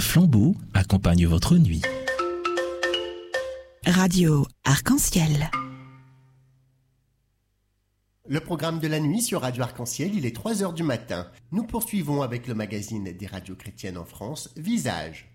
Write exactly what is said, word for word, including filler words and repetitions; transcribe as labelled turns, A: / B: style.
A: flambeau accompagne votre nuit.
B: Radio Arc-en-Ciel.
C: Le programme de la nuit sur Radio Arc-en-Ciel, il est trois heures du matin. Nous poursuivons avec le magazine des radios chrétiennes en France, Visage.